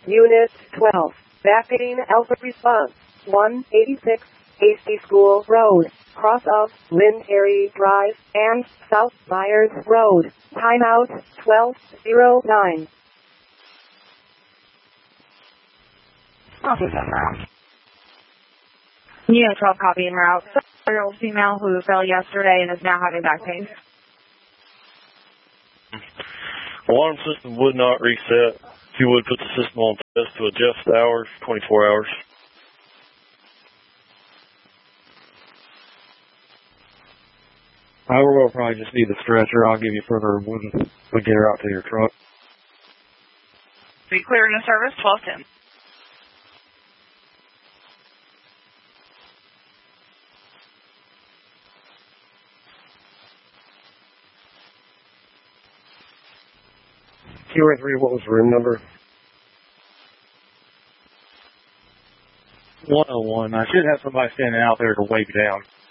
Unit 12. Mapping Alpha Response 186 Hasty School Road, cross of Lindberry Drive and South Byers Road. Timeout 12:09. Unit 12 copy en route. 4-year-old female who fell yesterday and is now having back pain. Alarm system would not reset. If you would put the system on test to adjust hours, 24 hours. I will probably just need the stretcher. I'll give you further when we get her out to your truck. Be clear into service, 1210. QA3, what was the room number? 101. I should have somebody standing out there to wave you down.